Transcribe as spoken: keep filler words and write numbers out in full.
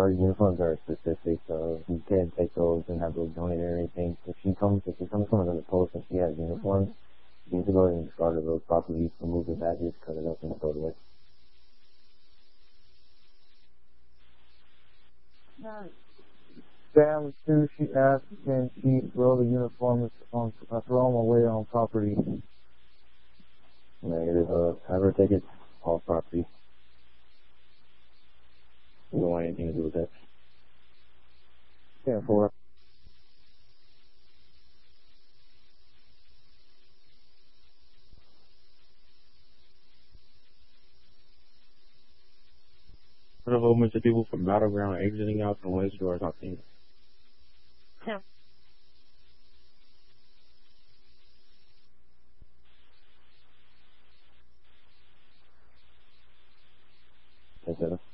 her uniforms are specific, so you can't take those and have those donated or anything. If she comes, if she comes from another post and she has uniforms, you need to go ahead and discard of those properly, remove the badges, cut it up, and throw it away. Sam too, she asked, can she throw the uniforms on, uh, throw them away on property? Negative, uh, have her take it off property. We don't want anything to do with that. Yeah, four. There's a whole bunch of people from Battleground exiting out the west doors, I think. Yeah. That's it.